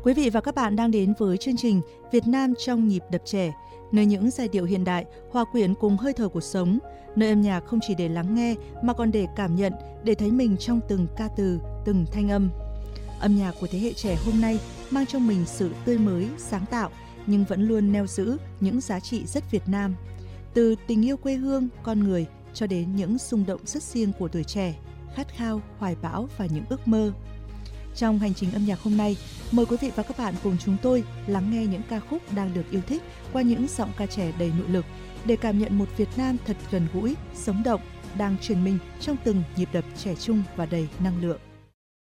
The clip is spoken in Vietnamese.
Quý vị và các bạn đang đến với chương trình Việt Nam trong nhịp đập trẻ, nơi những giai điệu hiện đại hòa quyện cùng hơi thở cuộc sống, nơi âm nhạc không chỉ để lắng nghe mà còn để cảm nhận, để thấy mình trong từng ca từ, từng thanh âm. Âm nhạc của thế hệ trẻ hôm nay mang trong mình sự tươi mới, sáng tạo nhưng vẫn luôn neo giữ những giá trị rất Việt Nam. Từ tình yêu quê hương, con người cho đến những xung động rất riêng của tuổi trẻ, khát khao, hoài bão và những ước mơ. Trong hành trình âm nhạc hôm nay, mời quý vị và các bạn cùng chúng tôi lắng nghe những ca khúc đang được yêu thích qua những giọng ca trẻ đầy nội lực để cảm nhận một Việt Nam thật gần gũi, sống động, đang truyền mình trong từng nhịp đập trẻ trung và đầy năng lượng.